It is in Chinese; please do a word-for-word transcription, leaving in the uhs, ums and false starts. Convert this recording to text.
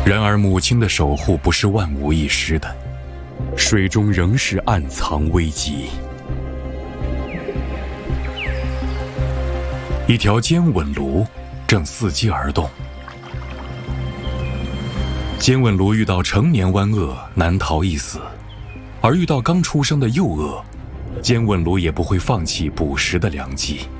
然而母亲的守护不是万无一失的，水中仍是暗藏危机。一条尖吻鲈正伺机而动。尖吻鲈遇到成年湾鳄难逃一死，而遇到刚出生的幼鳄，尖吻鲈也不会放弃捕食的良机。